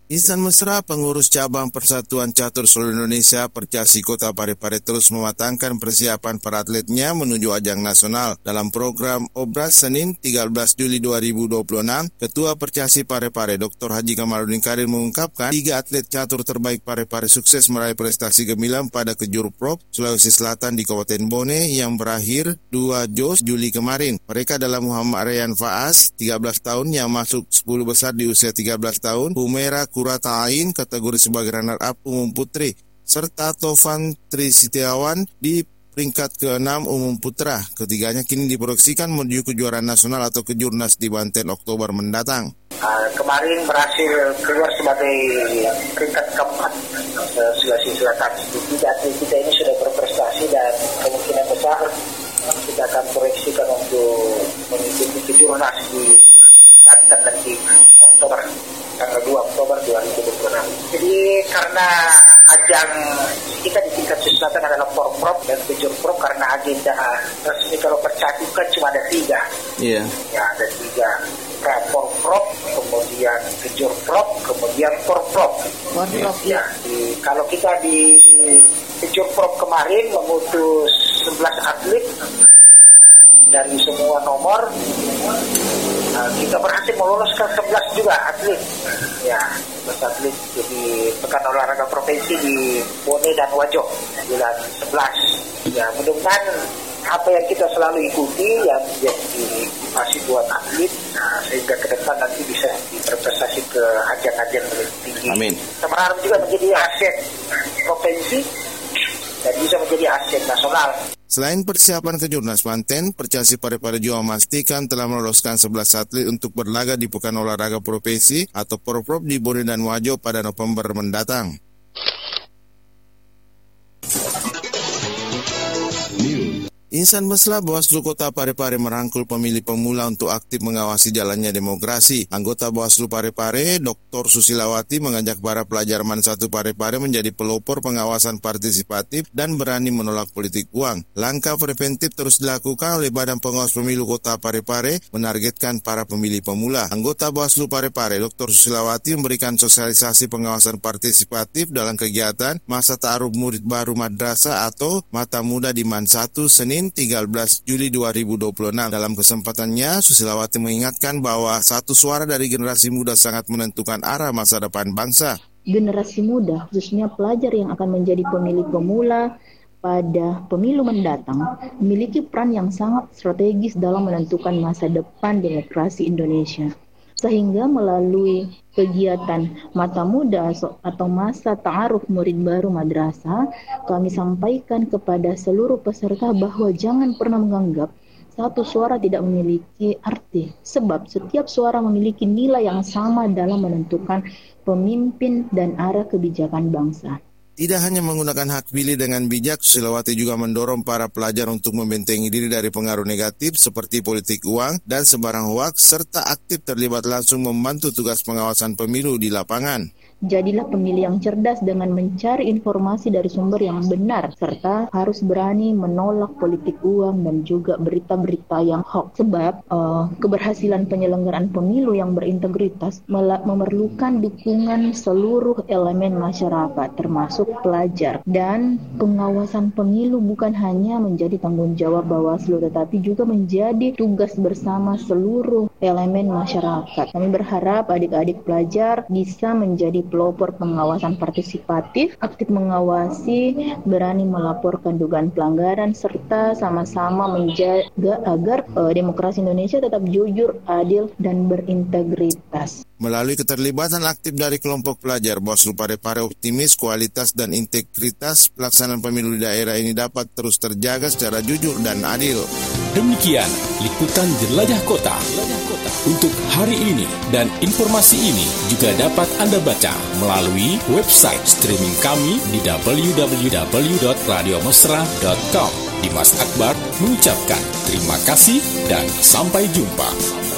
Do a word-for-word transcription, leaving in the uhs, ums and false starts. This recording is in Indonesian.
Insan Mesra, pengurus cabang Persatuan Catur seluruh Indonesia Percasi Kota Parepare terus mematangkan persiapan para atletnya menuju ajang nasional. Dalam program Obras Senin tiga belas Juli dua ribu dua puluh enam, Ketua Percasi Parepare Doktor Haji Kamarudin Karim mengungkapkan tiga atlet catur terbaik Parepare sukses meraih prestasi gemilang pada Kejurprov Sulawesi Selatan di Kabupaten Bone yang berakhir dua Juli kemarin. Mereka adalah Muhammad Rayyan Faas, tiga belas tahun yang masuk sepuluh besar di usia tiga belas tahun, Humaira Kuratain kategori sebagai runner-up umum putri, serta Tovan Trisitiawan di peringkat keenam umum putra. Ketiganya kini diproyeksikan menuju kejuaraan nasional atau Kejurnas di Banten Oktober mendatang. Uh, kemarin berhasil keluar sebagai peringkat keempat uh, Sulawesi Selatan. Tiga atlet kita ini sudah berprestasi dan kemungkinan besar kita akan proyeksikan untuk mengikuti Kejurnas di Banten nanti Oktober. Tanggal dua Oktober dua ribu dua puluh enam. Jadi karena ajang kita di tingkat Selatan adalah Porprov dan Kejurprov, karena agenda resmi kalau Percati kan cuma ada tiga. Iya. Yeah. Ya, ada tiga. Porprov, kemudian Kejurprov, kemudian Porprov. Porprov. Ya. Di, kalau kita di Kejurprov kemarin memutus sebelas atlet dari semua nomor. Nah, kita berhasil meloloskan sebelas juga atlet, ya sebelas atlet jadi pekan olahraga provinsi di Bone dan Wajo bulan sebelas. Ya mudah-mudahan apa yang kita selalu ikuti yang jadi masih buat atlet, nah, sehingga ke depan nanti bisa berprestasi ke ajang-ajang lebih tinggi. Amin. Kita berharap juga menjadi aset provinsi dan bisa menjadi aset nasional. Selain persiapan Kejurnas Banten, Percasi Parepare juga memastikan telah meloloskan sebelas atlet untuk berlaga di Pekan Olahraga Provinsi atau Porprov di Bone dan Wajo pada November mendatang. Insan Mesra Bawaslu Kota Parepare merangkul pemilih pemula untuk aktif mengawasi jalannya demokrasi. Anggota Bawaslu Parepare, Doktor Susilawati mengajak para pelajar Man satu Parepare menjadi pelopor pengawasan partisipatif dan berani menolak politik uang. Langkah preventif terus dilakukan oleh Badan Pengawas Pemilu Kota Parepare menargetkan para pemilih pemula. Anggota Bawaslu Parepare, Doktor Susilawati memberikan sosialisasi pengawasan partisipatif dalam kegiatan Masa Ta'aruf Murid Baru Madrasah atau Mata Muda di Man satu Senin tiga belas Juli dua ribu dua puluh enam. Dalam kesempatannya, Susilawati mengingatkan bahwa satu suara dari generasi muda sangat menentukan arah masa depan bangsa. Generasi muda, khususnya pelajar yang akan menjadi pemilih pemula pada pemilu mendatang, memiliki peran yang sangat strategis dalam menentukan masa depan demokrasi Indonesia. Sehingga melalui kegiatan Mata Muda atau Masa Ta'aruf Murid Baru Madrasah, kami sampaikan kepada seluruh peserta bahwa jangan pernah menganggap satu suara tidak memiliki arti, sebab setiap suara memiliki nilai yang sama dalam menentukan pemimpin dan arah kebijakan bangsa. Tidak hanya menggunakan hak pilih dengan bijak, Susilawati juga mendorong para pelajar untuk membentengi diri dari pengaruh negatif seperti politik uang dan sebarang hoaks, serta aktif terlibat langsung membantu tugas pengawasan pemilu di lapangan. Jadilah pemilih yang cerdas dengan mencari informasi dari sumber yang benar, serta harus berani menolak politik uang dan juga berita-berita yang hoax. Sebab uh, keberhasilan penyelenggaraan pemilu yang berintegritas memerlukan dukungan seluruh elemen masyarakat, termasuk pelajar. Dan pengawasan pemilu bukan hanya menjadi tanggung jawab Bawaslu, tetapi juga menjadi tugas bersama seluruh elemen masyarakat. Kami berharap adik-adik pelajar bisa menjadi pelopor pengawasan partisipatif, aktif mengawasi, berani melaporkan dugaan pelanggaran, serta sama-sama menjaga agar uh, demokrasi Indonesia tetap jujur, adil, dan berintegritas. Melalui keterlibatan aktif dari kelompok pelajar, Bawaslu Parepare optimis kualitas dan integritas pelaksanaan pemilu di daerah ini dapat terus terjaga secara jujur dan adil. Demikian liputan Jelajah Kota untuk hari ini, dan informasi ini juga dapat Anda baca melalui website streaming kami di w w w dot radio mesra dot com. Dimas Akbar mengucapkan terima kasih dan sampai jumpa.